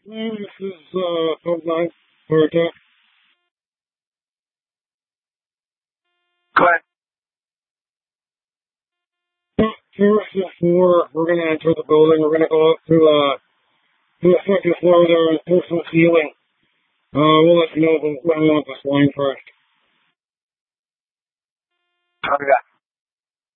This is, Code 9 for attack. Go ahead. First is 4, we're gonna enter the building, we're gonna go up to the second floor there and do some healing. We'll let you know when we want this line first. Copy that.